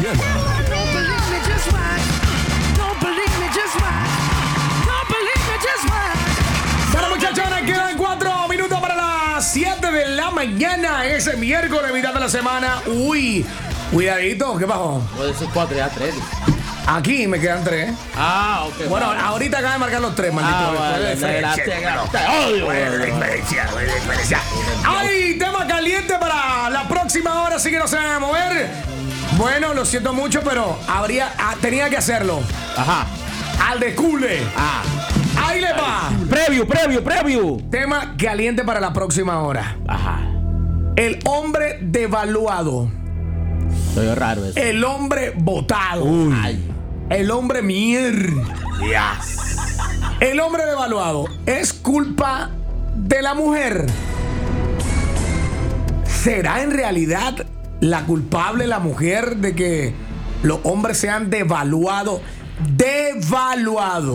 mañana. Bueno, muchachos, quedan 4 minutos para las 7 de la mañana. Ese miércoles, mitad de la semana. Uy, cuidadito, ¿qué pasó? Puede ser 4, ya 3. Aquí me quedan 3. Ah, ok. Bueno, ahorita acaba de marcar los 3, maldito. Hay tema caliente para la próxima hora, así que no se van a mover. Bueno, lo siento mucho, pero tenía que hacerlo. Ajá. Al descule. Ahí le va. Preview. Tema caliente para la próxima hora. Ajá. El hombre devaluado. Soy raro eso. El hombre botado. Ay. El hombre mierda. El hombre devaluado. ¿Es culpa de la mujer? ¿Será en realidad la culpable la mujer de que los hombres sean devaluados? Devaluado.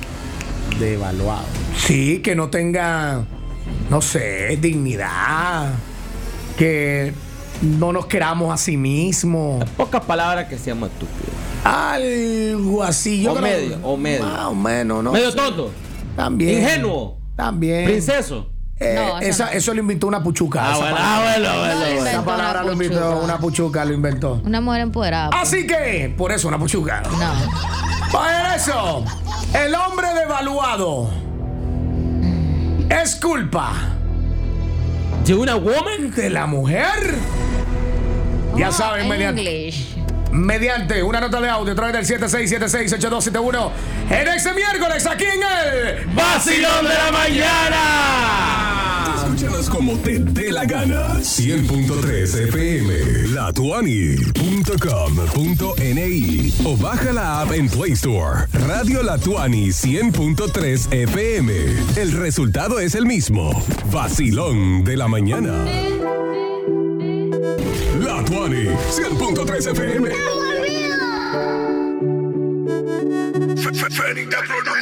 Sí, que no tenga, no sé, dignidad. Que no nos queramos a sí mismos. En pocas palabras, que seamos estúpidos. Algo así. Yo O creo, medio. Más o menos, ¿no? Medio sé. tonto. También. Ingenuo. También. Princeso. No, Eso lo inventó una puchuca. Bueno. Esa palabra lo inventó una puchuca, lo inventó. Una mujer empoderada. Así que, por eso, una puchuca. No. Por eso, el hombre devaluado es culpa ¿De una woman? de la mujer. Ya saben, mediante una nota de audio a través del 76768271 en este miércoles aquí en el ¡Vacilón de la mañana! Escúchanos como te dé la gana. 100.3 FM, latuani.com.ni o baja la app en Play Store. Radio La Tuani 100.3 FM. El resultado es el mismo. Vacilón de la mañana. La Tuani 100.3 FM.